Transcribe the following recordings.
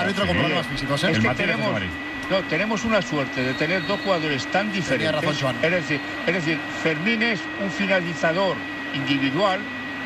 árbitro con problemas físicos. Es que tenemos una suerte de tener dos jugadores tan diferentes. Es decir, Fermín es un finalizador individual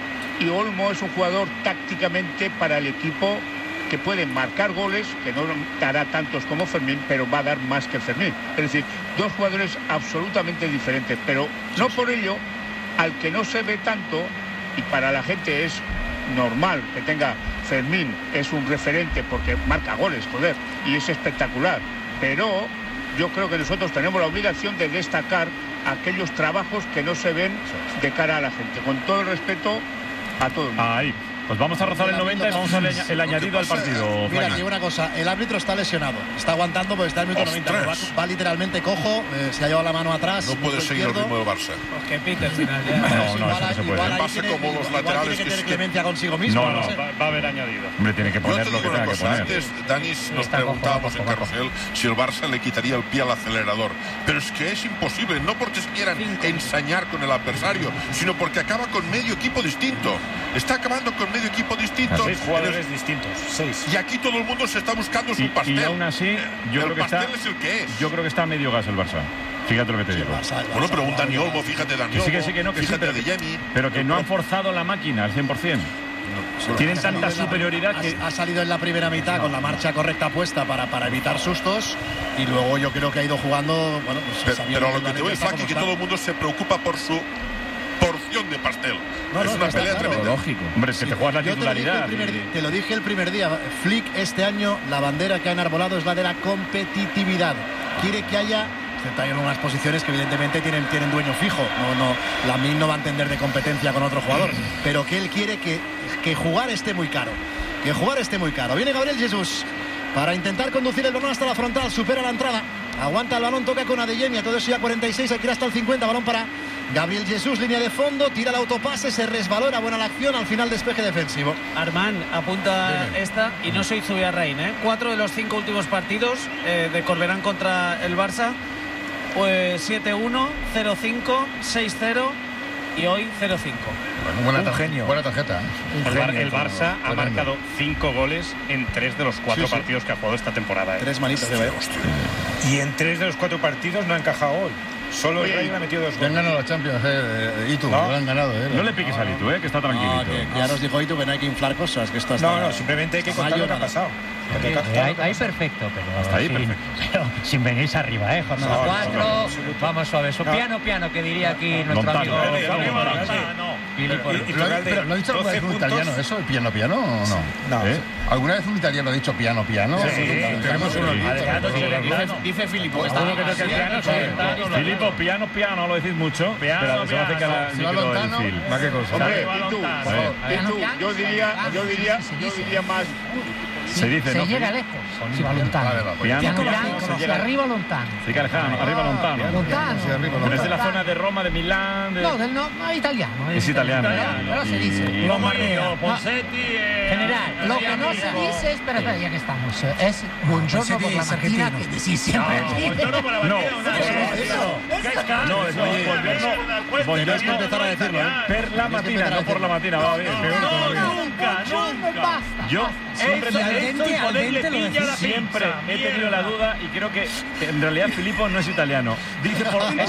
y Olmo es un jugador tácticamente para el equipo que puede marcar goles, que no dará tantos como Fermín, pero va a dar más que Fermín. Es decir, dos jugadores absolutamente diferentes, pero no por ello, al que no se ve tanto, y para la gente es normal que tenga Fermín, es un referente porque marca goles, joder, y es espectacular, pero yo creo que nosotros tenemos la obligación de destacar aquellos trabajos que no se ven de cara a la gente, con todo el respeto a todo el mundo. Ahí. Pues vamos a rozar el 90 y vamos a el añadido al partido. Mira, aquí una cosa, el árbitro está lesionado, está aguantando porque está en el minuto 90, va literalmente cojo, se ha llevado la mano atrás. No puede seguir el ritmo del Barça. Pues que pite al final ya. No, se puede. El Barça como los laterales tiene que tener clemencia consigo mismo. No, va a haber añadido. Hombre, tiene que poner lo que tenga que poner. Antes, Dani, nos preguntábamos en Carrusel si el Barça le quitaría el pie al acelerador. Pero es que es imposible, no porque se quieran ensañar con el adversario, sino porque acaba con medio equipo distinto. Está acabando con medio equipo distinto. 6 jugadores distintos, 6. Y aquí todo el mundo se está buscando su pastel. Y aún así, yo creo que está. Es el que es. Yo creo que está a medio gas el Barça. Fíjate lo que te digo. Bueno, pero un Dani Olmo, fíjate Dani Olmo. Sí, que no, que fíjate sí, de Yemi. Pero que no han forzado la máquina al 100%. Tienen tanta superioridad que ha salido en la primera mitad con la marcha correcta puesta para evitar sustos, y luego yo creo que ha ido jugando, bueno, pues pero lo que te voy a decir es que todo el mundo se preocupa por su porción de pastel. Es una pelea tremenda. Lógico. Hombre, es que te juegas la titularidad. Te lo dije el primer día. Flick este año, la bandera que ha enarbolado es la de la competitividad. Quiere que haya, hay unas posiciones que evidentemente tienen dueño fijo. Lamine no va a entender de competencia con otro jugador, pero que él quiere que jugar esté muy caro. Que jugar esté muy caro. Viene Gabriel Jesús para intentar conducir el balón hasta la frontal, supera la entrada, aguanta el balón, toca con Adeyemi, todo eso ya 46, hay que ir hasta el 50, balón para Gabriel Jesús, línea de fondo, tira el autopase, se resbaló, buena la acción, al final despeje defensivo. Armand apunta esta, y no soy Zubiarrain, 4 de los 5 últimos partidos de Corberán contra el Barça, pues 7-1, 0-5, 6-0 y hoy 0-5. Bueno, buena tarjeta. El Barça ha marcado 5 goles en 3 de los 4 partidos que ha jugado esta temporada. 3 manitos de ver. Y en 3 de los 4 partidos no ha encajado hoy. Solo el Real ha metido 2 goles. Han ganado la Champions, Itu, lo han ganado. No le piques al Itu, que está tranquilito. Que ya nos dijo Itu que no hay que inflar cosas, que esto No, simplemente hay que contar lo que ha pasado. Ahí perfecto, pero hasta ahí perfecto. Pero sin venirse arriba, jornada 4, vamos suave. Piano, que diría aquí nuestro amigo Filippo. Pero ¿lo ha dicho alguna vez un italiano eso, el piano o no? No. ¿Alguna vez un italiano ha dicho piano? Sí, tenemos uno. Dice Filippo. Filippo, piano, lo decís mucho. Pero se hace que ahora sí que lo del Fil. ¿Qué cosa? Hombre, yo diría más. Se dice, se ¿no? llega lejos. Si va lontano. Piano, arriba lontano. Sí, que arriba lontano. Pero es de la zona de Roma, de Milán. No, italiano. Es italiano. Pero se dice. Ponsetti. General, lo que no se dice, espera, ya que estamos, es buongiorno por la mattina, que sí, siempre. Buongiorno por la mattina. No, es buongiorno empezar a decirlo, per la mattina, no por la mattina, va bien. Nunca. Yo siempre he tenido la duda y creo que en realidad Filippo no es italiano. Dice por la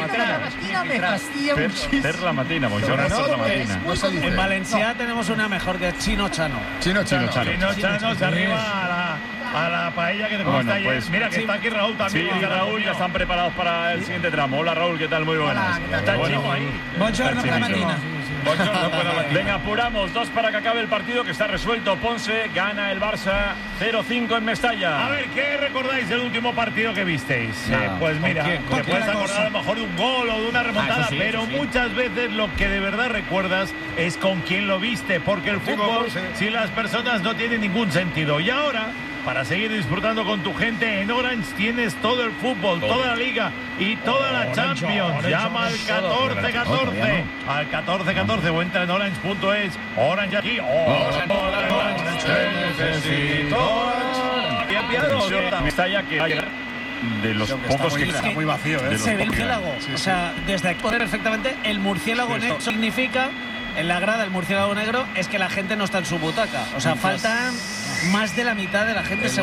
matina. Per la matina, buongiorno por la matina. En Valencia tenemos una mejor que Chino Chano. Chino Chano se arriba a la paella que te comiste ayer. Pues, mira que está aquí Raúl también. Sí, Raúl, ya están preparados para el siguiente tramo. Hola Raúl, ¿qué tal? Muy buenas. Está Chino ahí. Buongiorno por la matina. Venga, apuramos, 2 para que acabe el partido, que está resuelto. Ponce gana el Barça 0-5 en Mestalla. A ver, ¿qué recordáis del último partido que visteis? Pues mira, te puedes acordar a lo mejor de un gol o de una remontada, pero muchas veces lo que de verdad recuerdas es con quién lo viste, porque el fútbol sin las personas no tiene ningún sentido. Y ahora, para seguir disfrutando con tu gente, en Orange tienes todo el fútbol, toda la Liga y toda la Champions. Llama al 1414. Al 1414 o entra en orange.es. Orange aquí. Mestalla que de los pocos que está muy vacío, se ve el murciélago. O sea, desde aquí poder perfectamente el murciélago negro significa, en la grada el murciélago negro, es que la gente no está en su butaca. O sea, faltan más de la mitad de la gente.